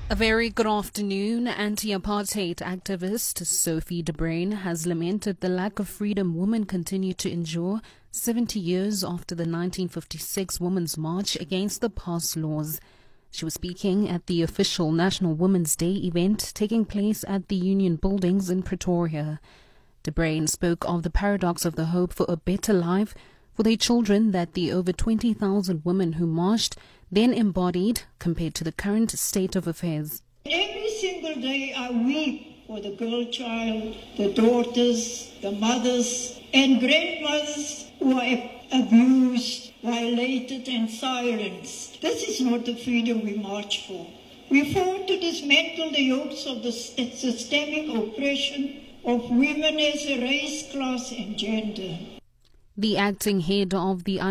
A very good afternoon. Anti-apartheid activist Sophie de Bruyn has lamented the lack of freedom women continue to endure 70 years after the 1956 Women's March against the past laws. She was speaking at the official National Women's Day event taking place at the Union Buildings in Pretoria. De Bruyn spoke of the paradox of the hope for a better life for their children that the over 20,000 women who marched then embodied compared to the current state of affairs. Every single day I weep for the girl child, the daughters, the mothers and grandmothers who are abused, violated and silenced. This is not the freedom we march for. We fought to dismantle the yokes of the systemic oppression of women as a race, class and gender. The acting head of the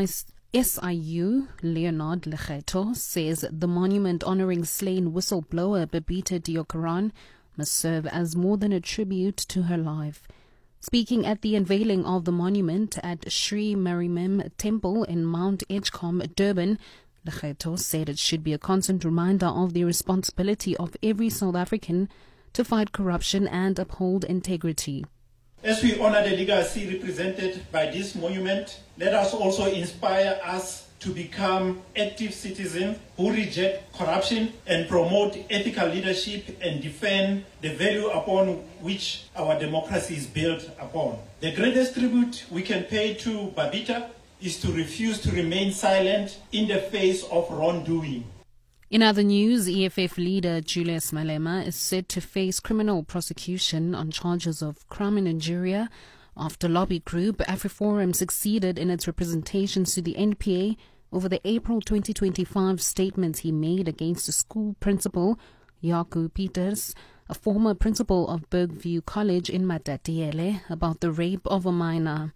SIU, Leonard Lekgetho, says the monument honoring slain whistleblower Babita Deokaran must serve as more than a tribute to her life. Speaking at the unveiling of the monument at Sri Mariamman Temple in Mount Edgecombe, Durban, Lekgetho said it should be a constant reminder of the responsibility of every South African to fight corruption and uphold integrity. As we honor the legacy represented by this monument, let us also inspire us to become active citizens who reject corruption and promote ethical leadership and defend the value upon which our democracy is built upon. The greatest tribute we can pay to Babita is to refuse to remain silent in the face of wrongdoing. In other news, EFF leader Julius Malema is set to face criminal prosecution on charges of crime and injury after lobby group AfriForum succeeded in its representations to the NPA over the April 2025 statements he made against a school principal, Jaco Peters, a former principal of Bergview College in Matatiele, about the rape of a minor.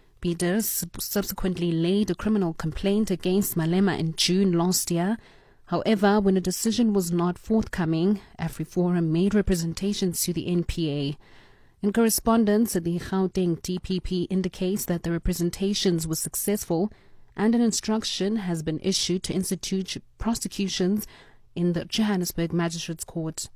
Peters subsequently laid a criminal complaint against Malema in June last year. However, when a decision was not forthcoming, AfriForum made representations to the NPA. In correspondence, the Gauteng DPP indicates that the representations were successful and an instruction has been issued to institute prosecutions in the Johannesburg Magistrates Court.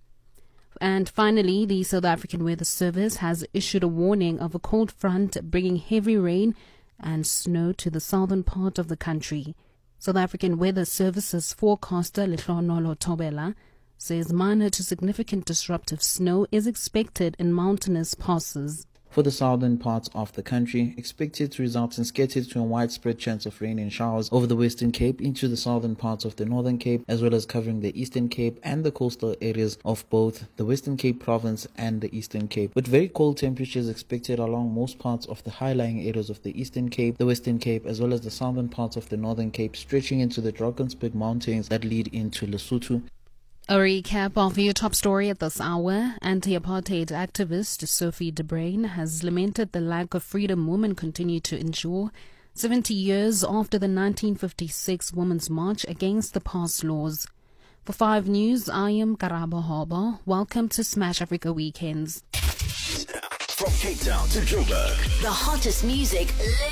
And finally, the South African Weather Service has issued a warning of a cold front bringing heavy rain and snow to the southern part of the country. South African Weather Services forecaster Lehlohonolo Thobela says minor to significant disruptive snow is expected in mountainous passes. For the southern parts of the country, expected to result in scattered to a widespread chance of rain and showers over the Western Cape into the southern parts of the Northern Cape, as well as covering the Eastern Cape and the coastal areas of both the Western Cape province and the Eastern Cape, with very cold temperatures expected along most parts of the high-lying areas of the Eastern Cape, the Western Cape, as well as the southern parts of the Northern Cape, stretching into the Drakensberg Mountains that lead into Lesotho. A recap of your top story at this hour. Anti-apartheid activist Sophie de Bruyn has lamented the lack of freedom women continue to endure 70 years after the 1956 Women's March against the past laws. For 5 News, I am Karabo Hobo. Welcome to Smash Africa Weekends. From Cape Town to Joburg, the hottest music